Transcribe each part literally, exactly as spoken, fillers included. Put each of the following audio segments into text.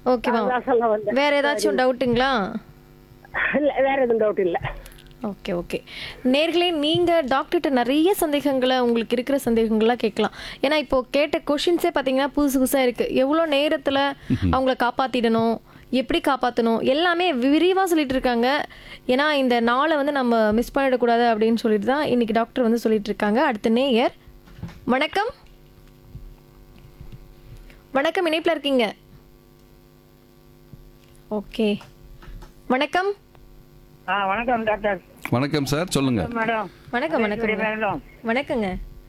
ஓகேவா? அதான் சொல்ல வந்தேன். வேற ஏதாச்சும் டவுட்டுங்களா? இல்ல, வேற எதுவும் டவுட் இல்ல. ஓகே ஓகே நேர்களே, நீங்கள் டாக்டர்கிட்ட நிறைய சந்தேகங்களை உங்களுக்கு இருக்கிற சந்தேகங்கள்லாம் கேட்கலாம். ஏன்னா இப்போ கேட்ட கொஷின்ஸே பார்த்தீங்கன்னா புதுசு புதுசாக இருக்குது. எவ்வளோ நேரத்தில் அவங்கள காப்பாற்றிடணும், எப்படி காப்பாற்றணும், எல்லாமே விரிவாக சொல்லிட்டு இருக்காங்க. ஏன்னா இந்த நாளை வந்து நம்ம மிஸ் பண்ணிடக்கூடாது அப்படின்னு சொல்லிட்டு தான் இன்னைக்கு டாக்டர் வந்து சொல்லிட்டு இருக்காங்க. அடுத்த நேயர், வணக்கம். வணக்கம், இணைப்பில் இருக்கீங்க. ஓகே, வணக்கம். ஆ வணக்கம் டாக்டர். வணக்கம் சார், சொல்லுங்க. மேடம் வணக்கம் வணக்கம் மேடம் வணக்கங்க.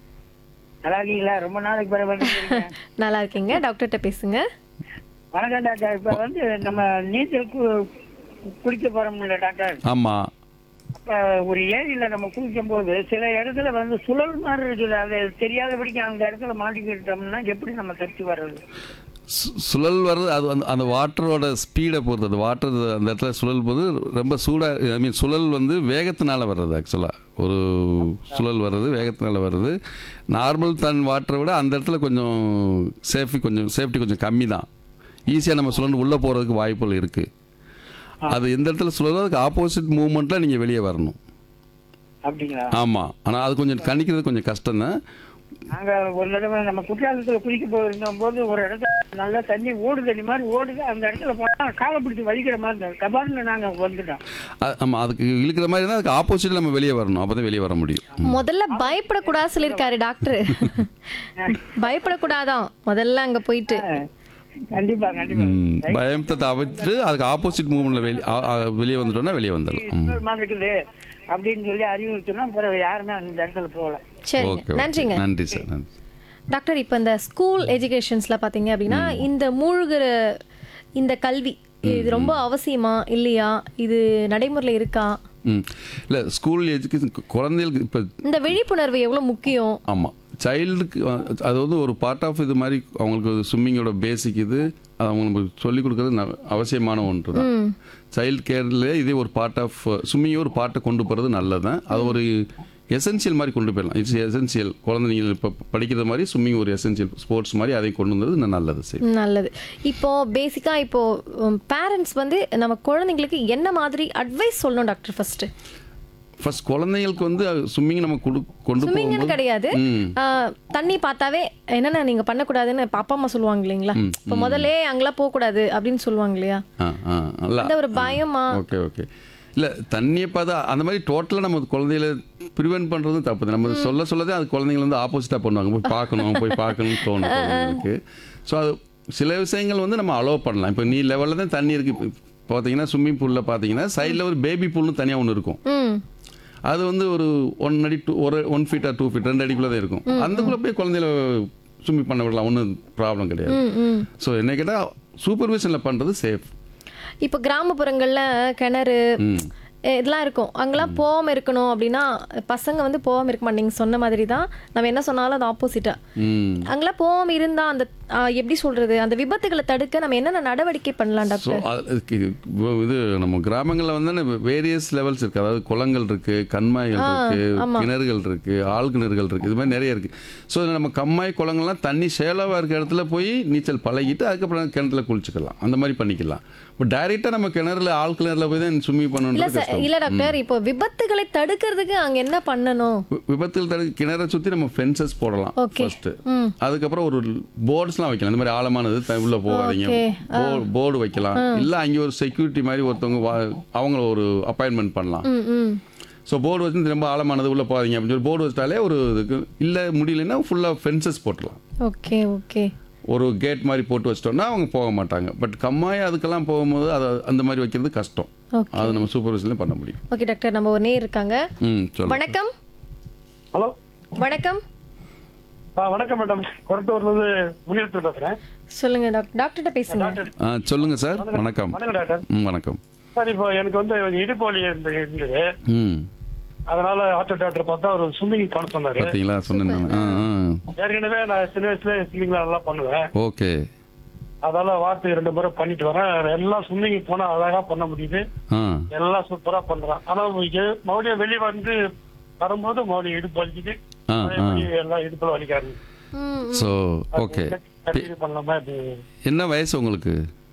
நல்லா இருக்கீங்களா? ரொம்ப நாளைக்கு பிறகு வந்துருக்கீங்க. நல்லா இருக்கீங்க, டாக்டர்கிட்ட பேசுங்க. வணக்கம் டாக்டர். இப்போ வந்து நம்ம நீச்சல் கு- குளிக்க போறோம்ல டாக்டர். ஆமா, இப்போ ஒரு ஏரியில நம்ம குளிக்கும் போது சில இடத்துல வந்து சுழல் மாதிரி இருக்குது. அது தெரியாதபடிக்கு அந்த இடத்துல மாட்டிக்கிட்டோம்னா எப்படி நம்ம தப்பிச்சு வர்றது? சு- சுழல் வர்றது அது வந்து அந்த வாட்டரோட ஸ்பீடை பொறுத்து. அந்த வாட்டர் அந்த இடத்துல சுழல் போது ரொம்ப சூடாக, ஐ மீன் சுழல் வந்து வேகத்தினால வர்றது. ஆக்சுவலாக ஒரு சுழல் வர்றது வேகத்தினால வர்றது. நார்மல் தன் வாட்டரை விட அந்த இடத்துல கொஞ்சம் சேஃப்டி கொஞ்சம் சேஃப்டி கொஞ்சம் கம்மி தான். ஈஸியாக நம்ம சுழண்டு உள்ளே போகிறதுக்கு வாய்ப்புகள் இருக்குது. அது எந்த இடத்துல சுழலோ அதுக்கு ஆப்போசிட் மூவ்மெண்ட்டில் நீங்கள் வெளியே வரணும். அப்படிங்களா? ஆமாம், ஆனால் அது கொஞ்சம் கணிக்கிறது கொஞ்சம் கஷ்டம் தான். நாங்க ஒரு தடவை நம்ம குற்றாலத்துல குளிக்க போயிருந்தோம் போது ஒரு இடத்துல நல்லா தண்ணி ஓடு தண்ணி மாதிரி ஓடுது. அந்த இடத்துல போனா காலை பிடிச்சி வலிக்கிற மாதிரி இருந்தது. கபால்னு நாங்க வந்துட்டோம். அ- ஆமாம், அதுக்கு இழுக்கிற மாதிரி இருந்தால் அதுக்கு ஆப்போசிட்டில் நம்ம வெளியே வரணும். அப்போ தான் வெளியே வர முடியும். முதல்ல பயப்படக்கூடாது சொல்லியிருக்காரு டாக்டர். பயப்படக்கூடாதான் முதல்ல அங்க போயிட்டு. கண்டிப்பா கண்டிப்பா. ம், பயத்தை தவிர்த்து அதுக்கு ஆப்போசிட் மூவ்மெண்ட்டில் வெளியே வெளியே வந்துட்டோம்னா வெளியே வந்துடலாம். ம். சுழல் மாதிரி இருக்குது அப்படின்னு சொல்லி அறிவுறுத்தினா பிறகு யாருமே அந்த இடத்துல போகல. சரி, ஓகே, நன்றிங்க. நன்றி சார், நன்றி. டாக்டர், இப்போ இந்த ஸ்கூல் எஜுகேஷன்ஸ்ல பாத்தீங்க அப்படின்னா இந்த மூழ்கிற இந்த கல்வி இது ரொம்ப அவசியமா இல்லையா? இது நடைமுறையில் இருக்கா? ம், இல்லை ஸ்கூல் எஜுகேஷன் குழந்தைகளுக்கு இப்போ இந்த விழிப்புணர்வு எவ்வளவு முக்கியம்? ஆமாம், சைல்டுக்கு அது வந்து ஒரு பார்ட் ஆஃப் இது மாதிரி அவங்களுக்கு ஸ்விம்மிங்கோட பேசிக் இது அது அவங்களுக்கு சொல்லிக் கொடுக்குறது ந- அவசியமான ஒன்று தான். சைல்டு கேர்ல இதே ஒரு பார்ட் ஆஃப் ஸ்விம்மிங்கை ஒரு பார்ட்டை கொண்டு போகிறது நல்லது தான். அது ஒரு எசென்சியல் மாதிரி கொண்டு போயிடலாம். It's essential. குழந்தைங்க இப்போ படிக்கிறது மாதிரி ஸ்விம்மிங் ஒரு எசென்சியல் ஸ்போர்ட்ஸ் மாதிரி அதை கொண்டு வந்தது இன்னும் நல்லது. சரி, நல்லது. இப்போ பேசிக்கா இப்போ பேரண்ட்ஸ் வந்து நம்ம குழந்தைங்களுக்கு என்ன மாதிரி அட்வைஸ் சொல்லணும் டாக்டர்? ஃபர்ஸ்ட் ஃபர்ஸ்ட் குழந்தைங்களுக்கு வந்து ஸ்விம்மிங் நம்ம கொடு கொண்டு ஸ்விம்மிங்னு போகும்போது கிடையாது, ம். ஆஹ், தண்ணி பார்த்தாவே என்னென்ன நீங்க பண்ணக்கூடாதுன்னு அப்பா அம்மா சொல்லுவாங்க இல்லைங்களா? இப்போ முதல்ல அங்கெல்லாம் போகக்கூடாது அப்படின்னு சொல்லுவாங்க இல்லையா? ஆ ஆ அல்ல அந்த ஒரு பயமா? ஓகே ஓகே இல்லை தண்ணியை பார்த்தா அந்த மாதிரி டோட்டலாக நம்ம குழந்தைகளை ப்ரிவென்ட் பண்ணுறதும் தப்பு தான். நம்ம சொல்ல சொல்லதே அது குழந்தைங்க வந்து ஆப்போசிட்டாக பண்ணுவாங்க. போய் பார்க்கணும் போய் பார்க்கணும்னு தோணும் குழந்தைங்களுக்கு. ஸோ அது சில விஷயங்கள் வந்து நம்ம அலோவ் பண்ணலாம். இப்போ நீ லெவலில் தான் தண்ணி இருக்குது. இப்போ பார்த்தீங்கன்னா ஸ்விம்மிங் பூலில் பார்த்தீங்கன்னா சைடில் ஒரு பேபி பூல்னு தனியாக ஒன்று இருக்கும். ம் அது வந்து ஒரு ஒன் அடி டூ ஒரு one feet R two feet ரெண்டு அடிக்குள்ளே தான் இருக்கும். அந்தக்குள்ளே போய் குழந்தைகளை ஸ்விம்மிங் பண்ண விடலாம், ஒன்றும் ப்ராப்ளம் கிடையாது. ம் ம் ஸோ என்ன கேட்டால் சூப்பர்விஷனில் பண்ணுறது சேஃப். இப்போ கிராமப்புறங்கள்ல கிணறு ம் எ- இதெல்லாம் இருக்கும். அங்கெல்லாம் போகாம இருக்கணும் அப்படின்னா பசங்க வந்து போகாம இருக்க மாட்டீங்க சொன்ன மாதிரி தான். நம்ம என்ன சொன்னாலும் அது ஆப்போசிட்டா. ம் அங்கெல்லாம் போகாம இருந்தா அந்த ஆ, எப்படி சொல்றது, அந்த விபத்துகளை தடுக்க நம்ம என்னென்ன நடவடிக்கை பண்ணலாம் ஸோ டாக்டர்? இது நம்ம கிராமங்களில் வந்து வேரியஸ் லெவல்ஸ் இருக்குது. அதாவது குளங்கள் இருக்குது, கண்மாய்கள் இருக்குது, கிணறுகள் இருக்குது, ஆழ் கிணறுகள் இருக்குது, இது மாதிரி நிறைய இருக்குது. ஸோ நம்ம கம்மாய் குளங்கள்லாம் தண்ணி சேலவாக இருக்க இடத்துல போய் நீச்சல் பழகிட்டு அதுக்கப்புறம் கிணத்துல குளிச்சுக்கலாம். அந்த மாதிரி பண்ணிக்கலாம். இப்போ டைரெக்டாக நம்ம கிணறுல ஆழ் கிணறுல போய் தான் ஸ்விம்மிங் இல்ல பண்ணணுன்றது சார், இல்ல டாக்டர், இப்போ விபத்துகளை தடுக்கிறதுக்கு அங்க என்ன பண்ணணும்? விபத்தில் தடு கிணறை சுற்றி நம்ம ஃபென்சஸ் போடலாம் Okay. ஃபர்ஸ்ட். ம் அதுக்கப்புறம் ஒரு போர்ட்ஸ்லாம் வைக்கலாம். இந்த மாதிரி ஆழமானது த- உள்ள போகாதீங்க Okay. போர்டு வைக்கலாம். இல்லை அங்கே ஒரு செக்யூரிட்டி மாதிரி ஒருத்தவங்க வா- அவங்கள ஒரு அப்பாயின்மெண்ட் பண்ணலாம். ம் ம் ஸோ போர்டு வச்சு ரொம்ப ஆழமானது உள்ளே போகாதீங்க அப்படின்னு சொல்லி போர்டு வச்சிட்டாலே ஒரு இதுக்கு இல்லை முடியலன்னா ஃபுல்லாக ஃபென்சஸ் போட்டுடலாம். ஓகே ஓகே ஒரு கேட் மாதிரி போட்டு வச்சிட்டோம்னா அவங்க போக மாட்டாங்க. பட் கம்மாய் அதுக்கெல்லாம் போகும்போது அது அந்த மாதிரி வைக்கிறது கஷ்டம். ஓகே அது நம்ம சூப்பர்விஷன்லேயும் பண்ண முடியும். ஓகே டாக்டர், நம்ம ஒரு நேர் இருக்காங்க. ம் சொல்லுங்கள். வணக்கம். ஹலோ. வணக்கம் ஆ வணக்கம் மேடம். கொரட்டூர்லேருந்து முனியத்தில் பேசுகிறேன். சொல்லுங்க டாக்டர். டாக்டர்கிட்ட பேசுங்க. டாக்டர் ஆ சொல்லுங்கள் சார். வணக்கம். வணக்கம் டாக்டர். ம் வணக்கம். சார் இப்போ எனக்கு வந்து இடுப்பு வலி இருந்து- இருந்தது. ம் அதனால ஆட்டோ டாக்டர் பார்த்தா ஒரு ஸ்விம்மிங் பண்ண சொன்னாரு. பார்த்தீங்களா சொன்னேன் நான். ஆ ஆ ஏற்கனவே நான் சின்ன வயசுல ஸ்விம்மிங்லாம் நல்லா பண்ணுவேன். ஓகே. அதனால வாரத்துக்கு ரெண்டு முறை பண்ணிட்டு வரேன். எல்லாம் ஸ்விம்மிங் போனா அழகா பண்ண முடியுது. ஆ எல்லாம் சூப்பரா பண்றேன். ஆனா இங்க மறுபடியும் வெளியே வந்து வரும்போது மறுபடியும் இடுப்பு வலிக்குது. ஆ அதே ஆ மாதிரி எல்லாம் இடுப்புல வலிக்காரு. ம் ஸோ ஓகே. கண்டினியூ பண்ணலாமா இது? என்ன வயசு உங்களுக்கு?